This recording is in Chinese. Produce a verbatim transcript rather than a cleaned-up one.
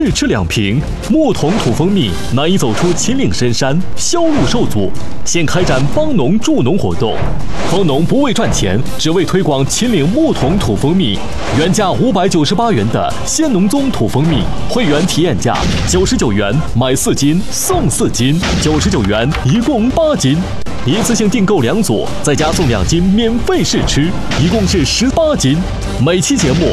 日吃两瓶木桶土蜂蜜，难以走出秦岭深山，销路受阻。现开展帮农助农活动，帮农不为赚钱，只为推广秦岭木桶土蜂蜜。原价五百九十八元的鲜农宗土蜂蜜，会员体验价九十九元买四斤送四斤，九十九元一共八斤。一次性订购两组，再加送两斤免费试吃，一共是十八斤。每期节目